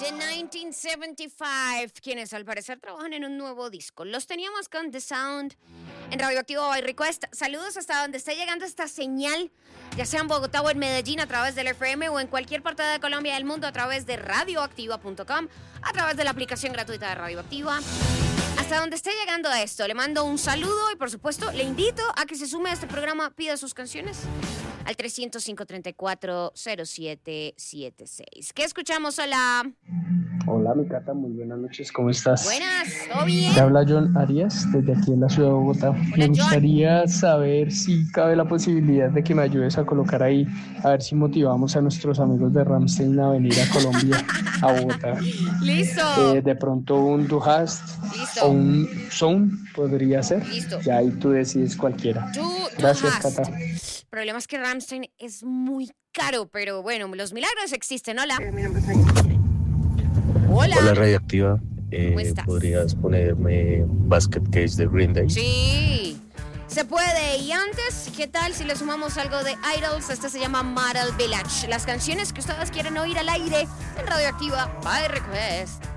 The 1975, quienes al parecer trabajan en un nuevo disco. Los teníamos con The Sound en Radioactivo by Request. Saludos hasta donde esté llegando esta señal, ya sea en Bogotá o en Medellín a través del FM o en cualquier parte de Colombia y del mundo a través de radioactiva.com, a través de la aplicación gratuita de Radioactiva. Hasta donde esté llegando esto, le mando un saludo y por supuesto le invito a que se sume a este programa, pida sus canciones al 305-340776. ¿Qué escuchamos? Hola. Hola, mi Cata, muy buenas noches, ¿cómo estás? Buenas, ¿todo bien? Te habla John Arias, desde aquí en la ciudad de Bogotá. Me gustaría saber si cabe la posibilidad de que me ayudes a colocar ahí, a ver si motivamos a nuestros amigos de Rammstein a venir a Colombia, a Bogotá. Listo. De pronto un Du Hast Listo. o un Sound podría ser. Listo. Ya ahí tú decides cualquiera. Gracias, Cata. El problema es que Rammstein es muy caro, pero bueno, los milagros existen. Hola. Hola. Hola, Radioactiva. ¿Cómo estás? ¿Podrías ponerme Basket Case de Green Day? Sí, se puede. Y antes, ¿qué tal si le sumamos algo de Idols? Esta se llama Model Village. Las canciones que ustedes quieren oír al aire en Radioactiva by Request.